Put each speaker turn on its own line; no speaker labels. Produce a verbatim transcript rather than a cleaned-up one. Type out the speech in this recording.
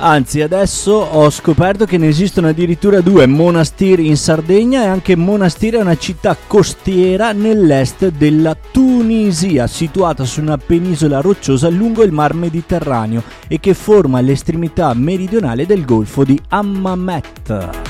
Anzi, adesso ho scoperto che ne esistono addirittura due: Monastir in Sardegna e anche Monastir è una città costiera nell'est della Tunisia, situata su una penisola rocciosa lungo il mar Mediterraneo e che forma l'estremità meridionale del golfo di Hammamet.